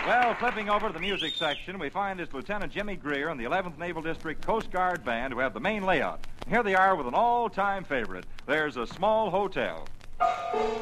Well, flipping over to the music section, we find it's Lieutenant Jimmy Greer and the 11th Naval District Coast Guard Band who have the main layout. Here they are with an all-time favorite. There's a Small Hotel.